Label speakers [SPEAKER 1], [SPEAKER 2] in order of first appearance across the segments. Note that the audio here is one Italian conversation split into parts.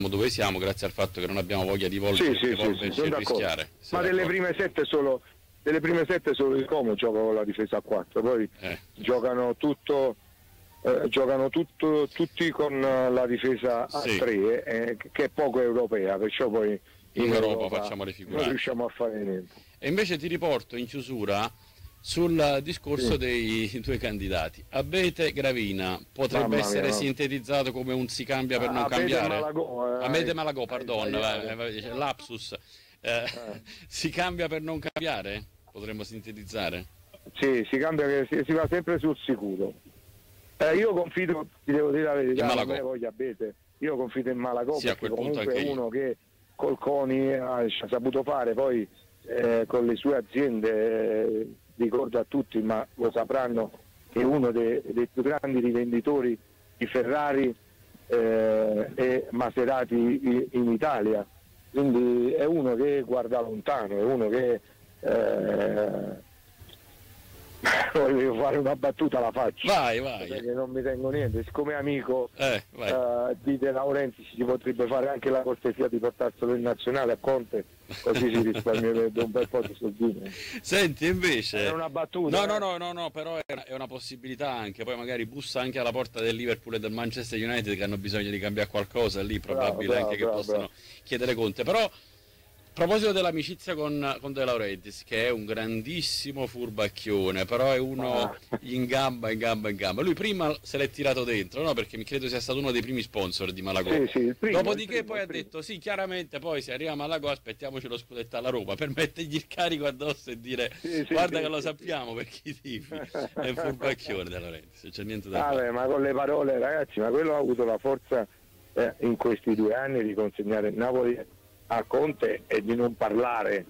[SPEAKER 1] dove siamo grazie al fatto che non abbiamo voglia di evolverci e rischiare.
[SPEAKER 2] Ma delle prime sette solo il Como gioca con la difesa a 4, poi giocano tutti con la difesa a 3, che è poco europea, perciò poi
[SPEAKER 1] in Europa facciamo le figuracce.
[SPEAKER 2] Non riusciamo a fare niente.
[SPEAKER 1] E invece ti riporto in chiusura sul discorso dei due candidati. Abete Gravina potrebbe essere sintetizzato come un si cambia per non cambiare. Abete Malagò, pardon, lapsus. Si cambia per non cambiare? Potremmo sintetizzare?
[SPEAKER 2] Sì, si cambia, si va sempre sul sicuro. Io confido, ti devo dire la verità, non me voglio Abete. Io confido in Malagò, perché comunque è uno che col CONI ci ha saputo fare, poi con le sue aziende, ricordo a tutti, ma lo sapranno, che è uno dei più grandi rivenditori di Ferrari e Maserati in Italia, quindi è uno che guarda lontano, è uno che voglio fare una battuta, la faccio,
[SPEAKER 1] vai.
[SPEAKER 2] Perché non mi tengo niente, siccome amico di De Laurentiis si potrebbe fare anche la cortesia di portarselo in nazionale a Conte, così si risparmierebbe un bel po' di soldini.
[SPEAKER 1] Senti, invece
[SPEAKER 2] è una battuta.
[SPEAKER 1] No, però è una possibilità anche, poi magari bussa anche alla porta del Liverpool e del Manchester United che hanno bisogno di cambiare qualcosa, lì probabile anche che possano chiedere Conte. Però a proposito dell'amicizia con De Laurentiis, che è un grandissimo furbacchione, però è uno in gamba. Lui prima se l'è tirato dentro, no? Perché mi credo sia stato uno dei primi sponsor di Malagò. Dopodiché poi ha detto sì, chiaramente poi se arriva Malagò aspettiamoci lo scudetto alla Roma, per mettergli il carico addosso e dire guarda che lo sappiamo per chi tifi. È un furbacchione De Laurentiis, c'è niente da fare.
[SPEAKER 2] Ma con le parole, ragazzi, ma quello ha avuto la forza in questi 2 anni di consegnare il Napoli a Conte e di non parlare,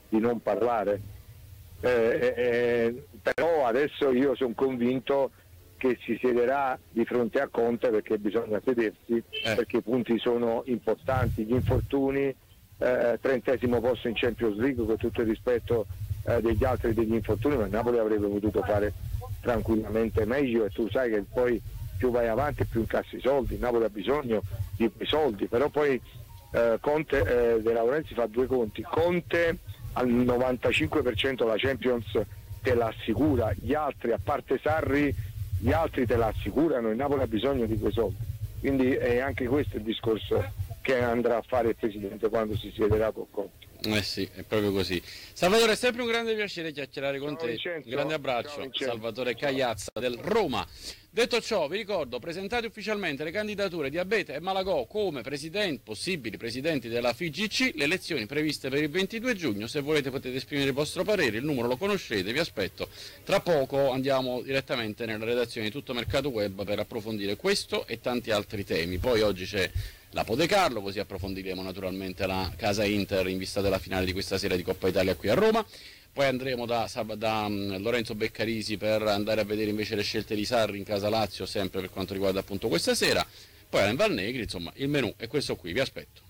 [SPEAKER 2] però adesso io sono convinto che si siederà di fronte a Conte, perché bisogna sedersi, perché i punti sono importanti, gli infortuni, 30° posto in Champions League, con tutto il rispetto degli altri degli infortuni, ma il Napoli avrebbe potuto fare tranquillamente meglio, e tu sai che poi più vai avanti più incassi soldi, il Napoli ha bisogno di quei soldi, però poi Conte, De Laurentiis fa 2 conti. Conte al 95% la Champions te la assicura, gli altri, a parte Sarri, gli altri te la assicurano, il Napoli ha bisogno di quei soldi, quindi è anche questo il discorso che andrà a fare il Presidente quando si siederà con Conte.
[SPEAKER 1] Sì, è proprio così. Salvatore, è sempre un grande piacere chiacchierare con te.
[SPEAKER 2] Vincenzo.
[SPEAKER 1] Un grande abbraccio. Salvatore Cagliazza del Roma. Detto ciò, vi ricordo, presentate ufficialmente le candidature di Abete e Malagò come possibili presidenti della FIGC, le elezioni previste per il 22 giugno. Se volete potete esprimere il vostro parere, il numero lo conoscete, vi aspetto. Tra poco andiamo direttamente nella redazione di Tutto Mercato Web per approfondire questo e tanti altri temi. Poi oggi c'è la Pode Carlo, così approfondiremo naturalmente la casa Inter in vista della finale di questa sera di Coppa Italia qui a Roma. Poi andremo da Lorenzo Beccarisi per andare a vedere invece le scelte di Sarri in casa Lazio, sempre per quanto riguarda appunto questa sera. Poi Alain Valnegri, insomma il menù è questo qui, vi aspetto.